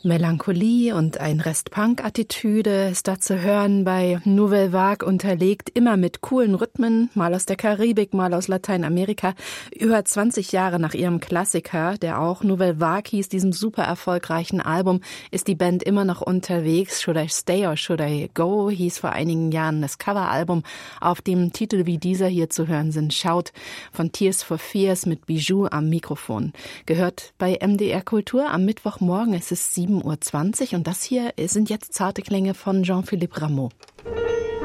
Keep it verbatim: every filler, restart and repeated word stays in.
Melancholie und ein Rest Punk-Attitüde ist da zu hören bei Nouvelle Vague, unterlegt immer mit coolen Rhythmen, mal aus der Karibik, mal aus Lateinamerika. Über zwanzig Jahre nach ihrem Klassiker, der auch Nouvelle Vague hieß, diesem super erfolgreichen Album, ist die Band immer noch unterwegs. Should I Stay or Should I Go hieß vor einigen Jahren das Coveralbum, auf dem Titel wie dieser hier zu hören sind. Schaut von Tears for Fears mit Bijou am Mikrofon. Gehört bei M D R Kultur am Mittwochmorgen, es ist sieben Uhr zwanzig und das hier sind jetzt zarte Klänge von Jean-Philippe Rameau.